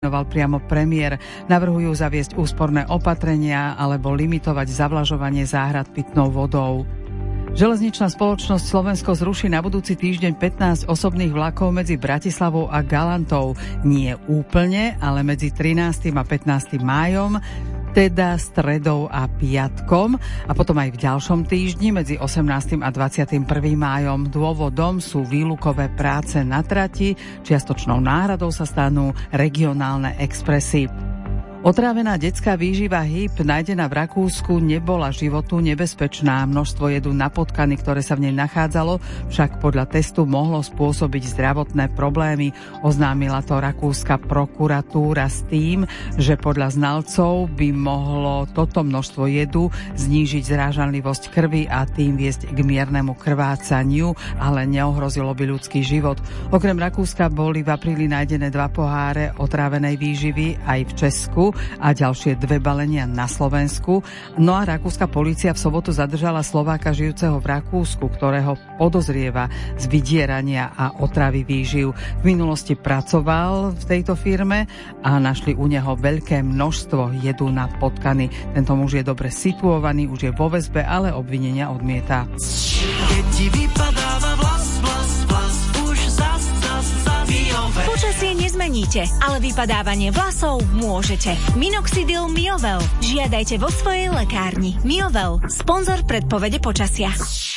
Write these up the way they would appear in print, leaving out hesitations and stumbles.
vymenoval priamo premiér. Navrhujú zaviesť úsporné opatrenia alebo limitovať zavlažovanie záhrad pitnou vodou. Železničná spoločnosť Slovensko zruší na budúci týždeň 15 osobných vlakov medzi Bratislavou a Galantou. Nie úplne, ale medzi 13. a 15. májom, teda stredou a piatkom, a potom aj v ďalšom týždni medzi 18. a 21. májom. Dôvodom sú výlukové práce na trati, čiastočnou náhradou sa stanú regionálne expresy. Otrávená detská výživa HIP nájdená v Rakúsku nebola životu nebezpečná. Množstvo jedu na potkany, ktoré sa v nej nachádzalo, však podľa testu mohlo spôsobiť zdravotné problémy. Oznámila to rakúska prokuratúra s tým, že podľa znalcov by mohlo toto množstvo jedu znížiť zrážanlivosť krvi a tým viesť k miernemu krvácaniu, ale neohrozilo by ľudský život. Okrem Rakúska boli v apríli nájdené 2 poháre otrávenej výživy aj v Česku a ďalšie 2 balenia na Slovensku. No a rakúska polícia v sobotu zadržala Slováka žijúceho v Rakúsku, ktorého podozrieva z vydierania a otravy výživ. V minulosti pracoval v tejto firme a našli u neho veľké množstvo jedu na potkany. Tento muž je dobre situovaný, už je vo väzbe, ale obvinenia odmieta. Keď ti vypadáva vlas, už zas, počasie nezmeníte, ale vypadávanie vlasov môžete. Minoxidil Miovel. Žiadajte vo svojej lekárni. Miovel, sponzor predpovede počasia.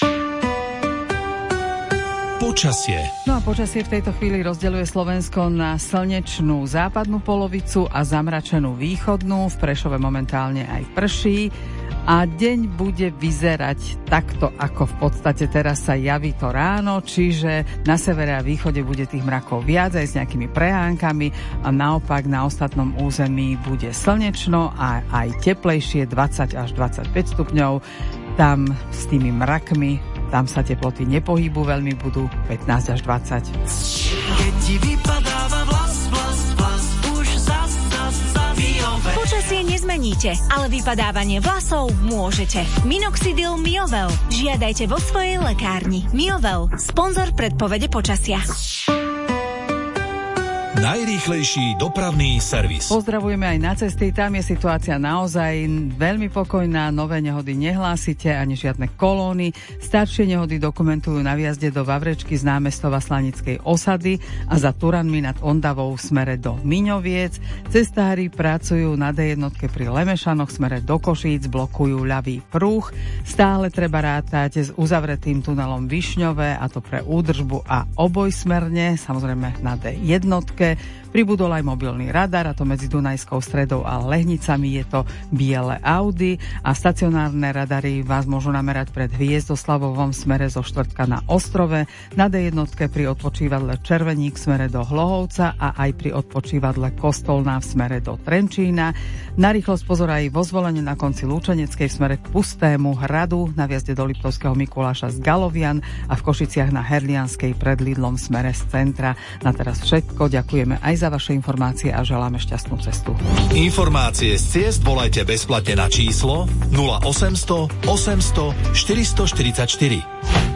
Počasie. No a počasie v tejto chvíli rozdeľuje Slovensko na slnečnú západnú polovicu a zamračenú východnú. V Prešove momentálne aj prší. A deň bude vyzerať takto, ako v podstate teraz sa javí to ráno, čiže na severe a východe bude tých mrakov viac aj s nejakými prehánkami a naopak na ostatnom území bude slnečno a aj teplejšie 20 až 25 stupňov. Tam s tými mrakmi, tam sa teploty nepohýbu veľmi, budú 15 až 20. Keď ti vypadáva vlas, už zas, počasie nezmeníte, ale vypadávanie vlasov môžete. Minoxidil Miovel. Žiadajte vo svojej lekárni. Miovel, sponzor predpovede počasia. Najrýchlejší dopravný servis. Pozdravujeme aj na cesty, tam je situácia naozaj veľmi pokojná, nové nehody nehlásite, ani žiadne kolóny. Staršie nehody dokumentujú na vjazde do Vavrečky z námestova Slanickej osady a za Turanmi nad Ondavou v smere do Miňoviec. Cestári pracujú na D1 pri Lemešanoch v smere do Košíc, blokujú ľavý pruh. Stále treba rátať s uzavretým tunelom Višňové, a to pre údržbu a obojsmerne, samozrejme na D1. Pribudol aj mobilný radar, a to medzi Dunajskou Stredou a Lehnicami je to biele Audi a stacionárne radary vás môžu namerať pred Hviezdoslavovom smere zo Štvrtka na Ostrove, na D1 pri odpočívadle Červeník v smere do Hlohovca a aj pri odpočívadle Kostolná v smere do Trenčína. Na rýchlosť pozor aj vo Zvolene na konci Lučeneckej v smere k Pustému hradu, na vjazde do Liptovského Mikuláša z Galovian a v Košiciach na Herlianskej pred Lidlom v smere z centra. Na teraz všetko, ďakujeme aj za vaše informácie a želáme šťastnú cestu. Informácie z ciest volajte bezplatne na číslo 0800 800 444.